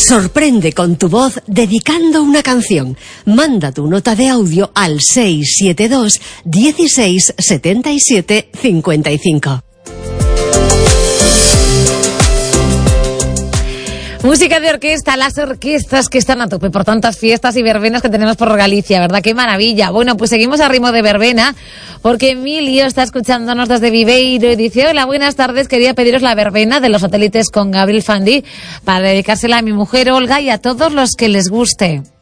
Sorprende con tu voz dedicando una canción. Manda tu nota de audio al 672 16 77 55. Música de orquesta, las orquestas que están a tope por tantas fiestas y verbenas que tenemos por Galicia, ¿verdad? ¡Qué maravilla! Bueno, pues seguimos a ritmo de verbena, porque Emilio está escuchándonos desde Viveiro y dice: hola, buenas tardes, quería pediros la verbena de Los Satélites con Gabriel Fandi para dedicársela a mi mujer Olga y a todos los que les guste.